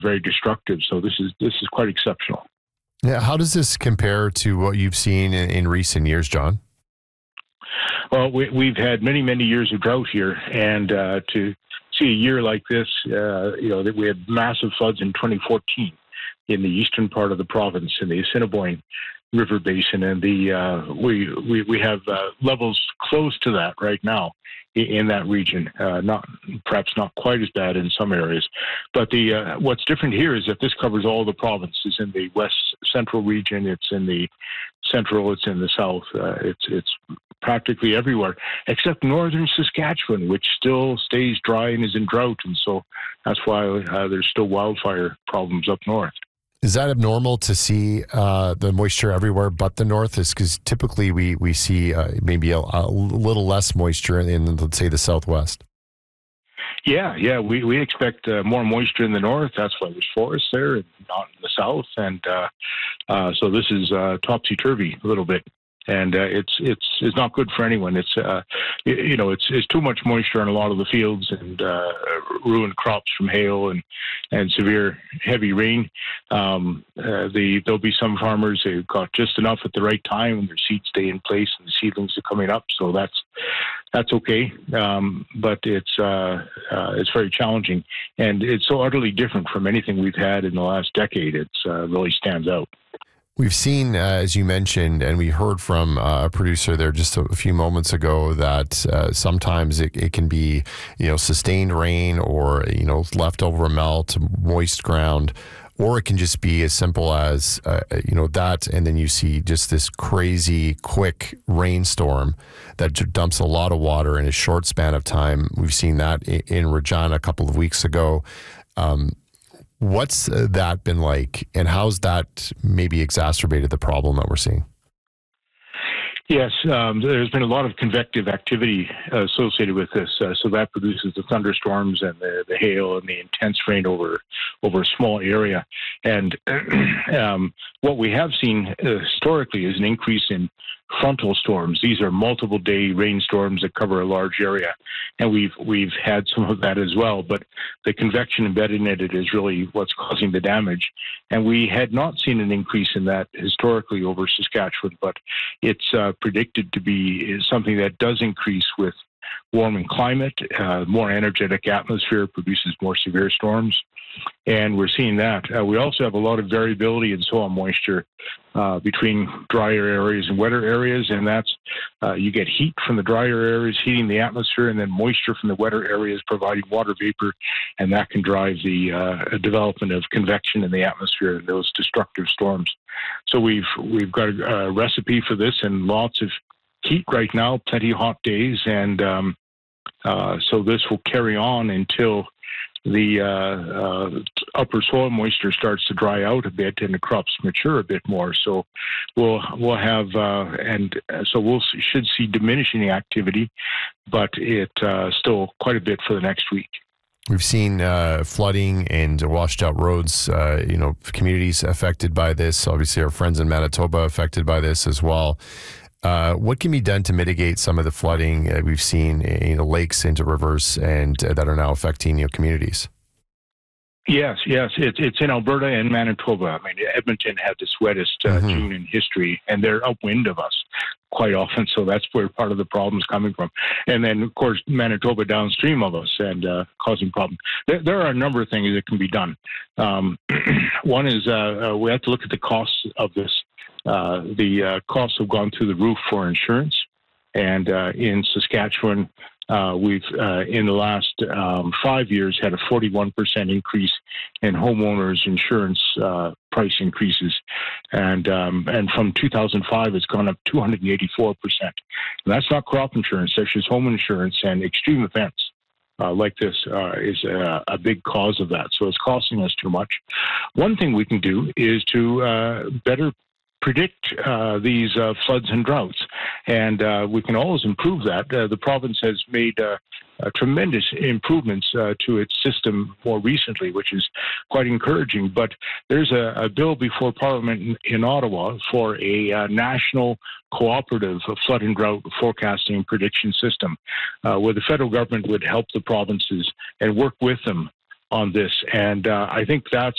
very destructive. So this is quite exceptional. Yeah, how does this compare to what you've seen in recent years, John? Well, we've had many, many years of drought here, and to see a year like this, that we had massive floods in 2014 in the eastern part of the province in the Assiniboine River Basin, and we have levels close to that right now in that region. Perhaps not quite as bad in some areas, but what's different here is that this covers all the provinces in the west central region. It's in the central. It's in the south. It's practically everywhere except northern Saskatchewan, which still stays dry and is in drought, and so that's why there's still wildfire problems up north. Is that abnormal to see the moisture everywhere but the north? Is because typically we see maybe a little less moisture in, let's say, the southwest. Yeah, we expect more moisture in the north. That's why there's forests there, and not in the south, and so this is topsy-turvy a little bit. And it's not good for anyone. It's it's too much moisture in a lot of the fields, and ruined crops from hail and severe heavy rain. There'll be some farmers who've got just enough at the right time, and their seeds stay in place, and the seedlings are coming up. So that's okay. But it's very challenging, and it's so utterly different from anything we've had in the last decade. It's really stands out. We've seen, as you mentioned, and we heard from a producer there just a few moments ago, that sometimes it can be, sustained rain or, leftover melt, moist ground, or it can just be as simple as, that, and then you see just this crazy, quick rainstorm that dumps a lot of water in a short span of time. We've seen that in Regina a couple of weeks ago. What's that been like, and how's that maybe exacerbated the problem that we're seeing? Yes, there's been a lot of convective activity associated with this, so that produces the thunderstorms and the hail and the intense rain over a small area. And what we have seen historically is an increase in frontal storms. These are multiple day rainstorms that cover a large area, and we've had some of that as well. But the convection embedded in it is really what's causing the damage. And we had not seen an increase in that historically over Saskatchewan, but it's predicted to be something that does increase with warming climate. More energetic atmosphere produces more severe storms, and we're seeing that. We also have a lot of variability in soil moisture between drier areas and wetter areas, and that's you get heat from the drier areas heating the atmosphere, and then moisture from the wetter areas providing water vapor, and that can drive the development of convection in the atmosphere and those destructive storms. So we've got a recipe for this, and lots of heat right now, plenty of hot days, and so this will carry on until the upper soil moisture starts to dry out a bit and the crops mature a bit more. So we'll have should see diminishing activity, but it still quite a bit for the next week. We've seen flooding and washed out roads, communities affected by this. Obviously, our friends in Manitoba affected by this as well. What can be done to mitigate some of the flooding we've seen, lakes into rivers, and that are now affecting communities? Yes, it's in Alberta and Manitoba. I mean, Edmonton had the wettest June in history, and they're upwind of us quite often, so that's where part of the problem's coming from. And then, of course, Manitoba downstream of us and causing problems. There are a number of things that can be done. One is we have to look at the costs of this. The costs have gone through the roof for insurance, and in Saskatchewan, we've in the last 5 years had a 41% increase in homeowners insurance price increases, and from 2005 it's gone up 284%. And that's not crop insurance; that's just home insurance, and extreme events like this is a big cause of that. So it's costing us too much. One thing we can do is to better predict these floods and droughts, and we can always improve that. The province has made tremendous improvements to its system more recently, which is quite encouraging. But there's a bill before Parliament in Ottawa for a national cooperative flood and drought forecasting and prediction system, where the federal government would help the provinces and work with them on this. And I think that's